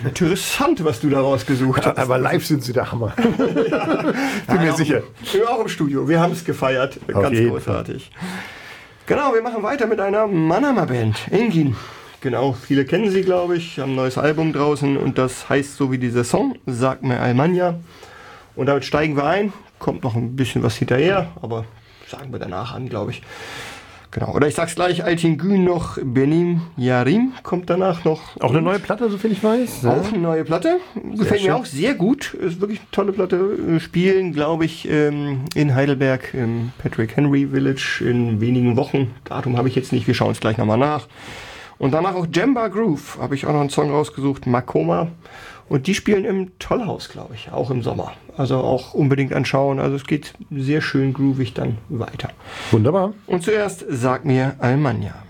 Interessant, was du da rausgesucht hast. Aber live sind sie der Hammer. Bin mir sicher. Auch im Studio. Wir haben es gefeiert. Ganz großartig. Genau, wir machen weiter mit einer Mannheimer Band. Engin. Genau, viele kennen sie, glaube ich. Haben ein neues Album draußen und das heißt so wie dieser Song, Sag mir Almanja. Und damit steigen wir ein. Kommt noch ein bisschen was hinterher, aber sagen wir danach an, glaube ich. Genau, oder ich sag's gleich, Altin Gün noch, Benim Yarim kommt danach noch. Auch eine neue Platte, soviel ich weiß. Auch eine neue Platte. Gefällt mir auch sehr gut. Ist wirklich eine tolle Platte. Spielen, glaube ich, in Heidelberg im Patrick Henry Village in wenigen Wochen. Datum habe ich jetzt nicht, wir schauen es gleich nochmal nach. Und danach auch Jemba Groove, habe ich auch noch einen Song rausgesucht, Makoma. Und die spielen im Tollhaus, glaube ich, auch im Sommer. Also auch unbedingt anschauen. Also es geht sehr schön groovig dann weiter. Wunderbar. Und zuerst Sag mir Almanja.